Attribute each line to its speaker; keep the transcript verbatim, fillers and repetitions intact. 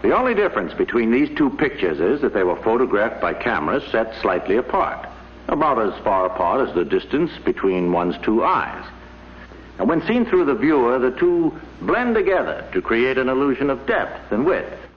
Speaker 1: The only difference between these two pictures is that they were photographed by cameras set slightly apart, about as far apart as the distance between one's two eyes. And when seen through the viewer, the two blend together to create an illusion of depth and width.